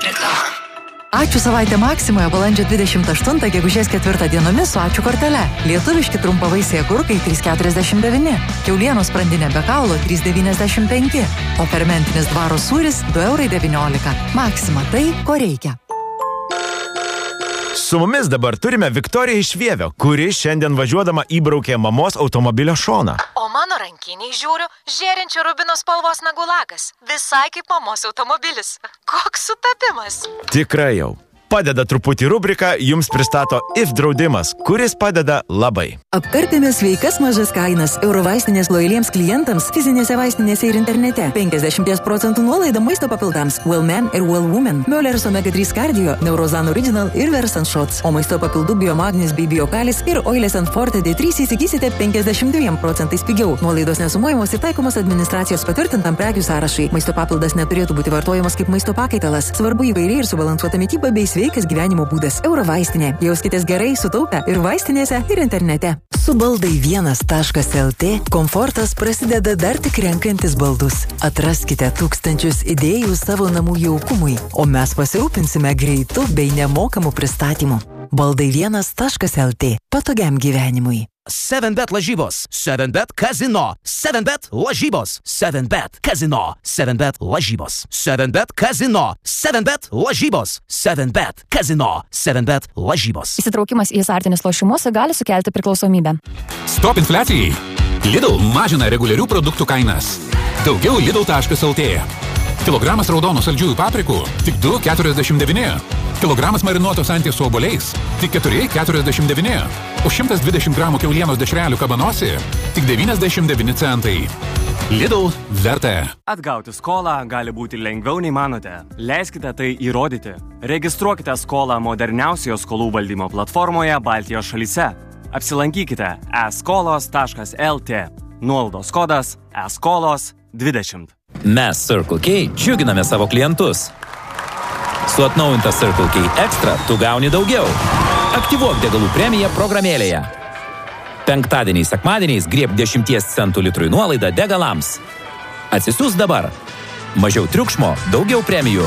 Reklama. Ačiū savaitę Maksimoje balandžio 28 gegužės 4 dienomis su ačiū kortele. Lietuviški trumpavaisiai agurkai 3,49, kiaulienos sprandinė be kaulo 3,95, o fermentinis dvaro sūris 2,19 €. Maksima tai, ko reikia. Su mumis dabar turime Viktoriją iš Vievio, kuri šiandien važiuodama įbraukė mamos automobilio šoną. O mano rankiniai žiūriu, žėrinčio rubino spalvos nagų lakas. Visai kaip mamos automobilis. Koks sutapimas. Tikrai jau. Padeda truputį rubrika, jums pristato IF draudimas, kuris padeda labai. Apkarpėme sveikas mažas kainas Eurovaistinės lojaliems klientams fizinėse vaistinėse ir internete. 50% nuolaida maisto papildams Wellman ir Wellwoman, Möller's Omega 3 Cardio, Neurozan Original ir Versant Shots. O maisto papildų Biomagnis bei Biokalis ir Oilės ant Forte D3 įsigysite 52% pigiau. Nuolaidos nesumuojamos ir taikomos administracijos patvirtintam prekių sąrašai. Maisto papildas neturėtų būti vartojamas kaip maisto pakaitalas. Svarbu įvairiai ir subalansuota mityba bei sveikas gyvenimo būdas. Eurovaistinė. Jauskitės gerai, sutaupę ir vaistinėse, ir internete. Su baldai1.lt komfortas prasideda dar tik renkantis baldus. Atraskite tūkstančius idėjų savo namų jaukumui, o mes pasirūpinsime greitu bei nemokamu pristatymu. Baldai1.lt. Patogiam gyvenimui. 7bet lažybos, 7bet kazino, 7bet lažybos, 7bet kazino, 7bet lažybos, 7bet kazino, 7bet lažybos, 7bet kazino, 7bet lažybos. Įsitraukimas į azartinius lošimus gali sukelti priklausomybę. Stop infliacijai. Lidl mažina reguliarių produktų kainas. Daugiau lidl.lt. Kilogramas raudonų saldžiųjų paprikų tik 2,49. Kilogramas marinuotos antys su obuoliais tik 4,49. O 120 gramų kiaulienos dešrelių kabanosi tik 99 centai. Lidl vertė. Atgauti skolą gali būti lengviau nei manote. Leiskite tai įrodyti. Registruokite skolą moderniausioje skolų valdymo platformoje Baltijos šalyse. Apsilankykite eskolos.lt. Nuolaidos kodas eskolos20. Mes Circle K džiuginame savo klientus. Su atnaujinta Circle K Extra tu gauni daugiau. Aktyvuok degalų premiją programėlėje. Penktadieniais, sekmadieniais grieb 10 centų litrui nuolaidą degalams. Atsisiųsk dabar. Mažiau triukšmo, daugiau premijų.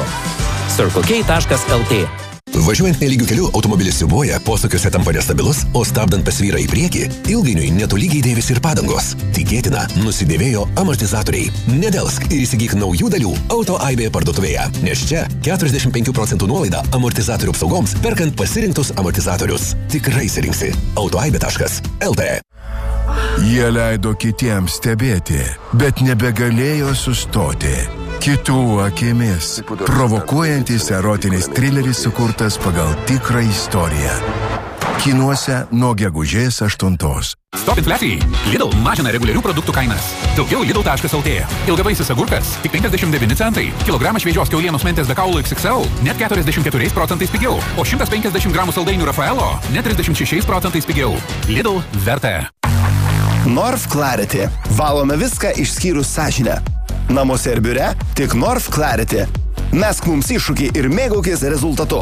circlek.lt. Važiuojant nelygiu keliu, automobilis siūbuoja, posūkiuose tampa nestabilus, o stabdant pasvyra į priekį, ilgainiui netolygiai dėvisi ir padangos. Tikėtina, nusidėvėjo amortizatoriai. Nedelsk ir įsigyk naujų dalių AutoAibė parduotuvėje, nes čia 45% nuolaida amortizatorių apsaugoms, perkant pasirinktus amortizatorius. Tikrai sirinksi. AutoAibė.lt. Jie leido kitiems stebėti, bet nebegalėjo sustoti. Kitų akimis. Provokuojantis erotinis trileris sukurtas pagal tikrą istoriją. Kinuose nuo gegužės 8. Stop infliacijai. Lidl mažina reguliarių produktų kainas. Daugiau lidl.lt. Ilgavaisis agurkas tik 59 centai. Kilogramas šviežios kiaulienos mentės be kaulo XXL net 44% pigiau. O 150 gramų saldainių Rafaelo net 36% pigiau. Lidl vertė. Norf Clarity. Valome viską išskyrus sąžinę. Namuose ir biure tik Norf Clarity. Mesk mums iššūkį ir mėgaukis rezultatu.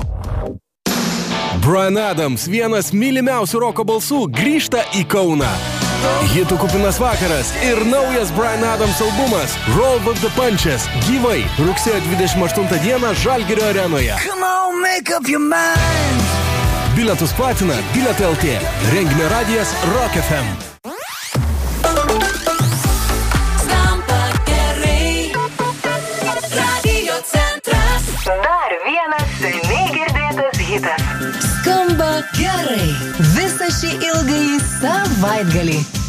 Bryan Adams, vienas mylimiausių roko balsų, grįžta į Kauną. Hitų kupinas vakaras ir naujas Bryan Adams albumas Roll with the Punches gyvai rugsėjo 28 dieną Žalgirio arenoje. Bilietus platina Bilietai.lt. Renginio radijas Rock FM. Dar vienas seniai girdėtas hitas. Skamba gerai. Visą šį ilgąjį savaitgalį.